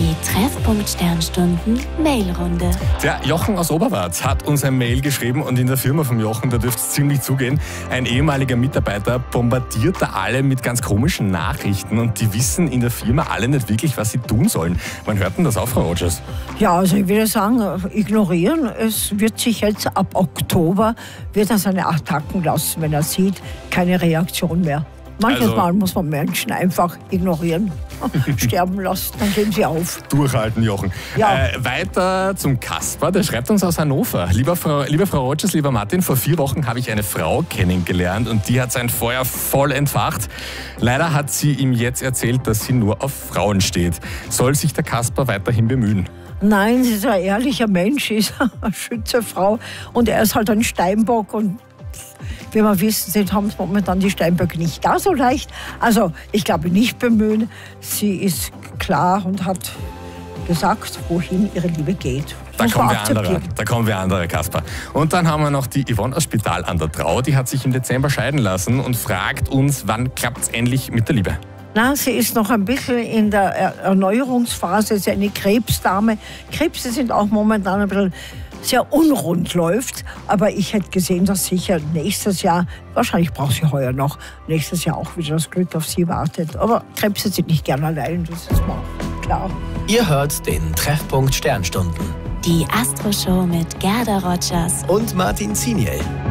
Die Treffpunkt Sternstunden Mailrunde. Der Jochen aus Oberwart hat uns ein Mail geschrieben und in der Firma vom Jochen, da dürfte es ziemlich zugehen, ein ehemaliger Mitarbeiter bombardiert da alle mit ganz komischen Nachrichten und die wissen in der Firma alle nicht wirklich, was sie tun sollen. Wann hört denn das auf, Frau Rogers? Ja, also ich würde sagen, ignorieren. Es wird sich jetzt ab Oktober, wird er seine Attacken lassen, wenn er sieht, keine Reaktion mehr. Manches Mal muss man Menschen einfach ignorieren, sterben lassen, dann geben sie auf. Durchhalten, Jochen. Ja. Weiter zum Kasper, der schreibt uns aus Hannover. Liebe Frau Rogers, lieber Martin, vor 4 Wochen habe ich eine Frau kennengelernt und die hat sein Feuer voll entfacht. Leider hat sie ihm jetzt erzählt, dass sie nur auf Frauen steht. Soll sich der Kasper weiterhin bemühen? Nein, sie ist ein ehrlicher Mensch, sie ist eine Schützefrau und er ist halt ein Steinbock und wie wir wissen, haben es momentan die Steinböcke nicht da so leicht. Also ich glaube nicht bemühen. Sie ist klar und hat gesagt, wohin ihre Liebe geht. Da kommen wir andere, Kasper. Und dann haben wir noch die Yvonne aus Spital an der Trau. Die hat sich im Dezember scheiden lassen und fragt uns, wann klappt es endlich mit der Liebe? Na, sie ist noch ein bisschen in der Erneuerungsphase. Sie ist eine Krebsdame. Krebse sind auch momentan ein bisschen sehr unrund läuft. Aber ich hätte gesehen, dass sicher nächstes Jahr, wahrscheinlich braucht sie heuer noch, nächstes Jahr auch wieder das Glück auf sie wartet. Aber Krebse sind nicht gern allein, das ist mal klar. Ihr hört den Treffpunkt Sternstunden. Die Astro-Show mit Gerda Rogers Und Martin Ziniel.